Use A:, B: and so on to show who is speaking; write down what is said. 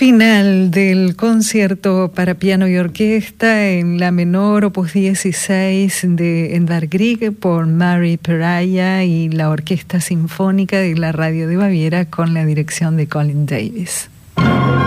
A: Final del concierto para piano y orquesta en la menor opus 16 de Edvard Grieg por Mary Peraya y la Orquesta Sinfónica de la Radio de Baviera con la dirección de Colin Davis.